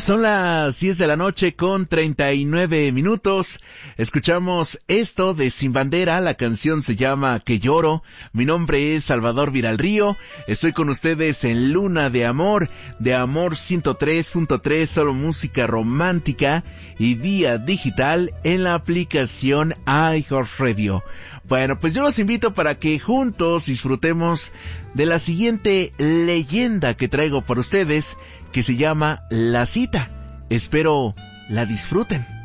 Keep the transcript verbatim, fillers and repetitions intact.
Son las diez de la noche con treinta y nueve minutos. Escuchamos esto de Sin Bandera. La canción se llama Que Lloro. Mi nombre es Salvador Viralrío. Estoy con ustedes en Luna de Amor, de Amor ciento tres punto tres, solo música romántica y vía digital en la aplicación iHeartRadio. Bueno, pues yo los invito para que juntos disfrutemos de la siguiente leyenda que traigo para ustedes, que se llama La Cita. Espero la disfruten.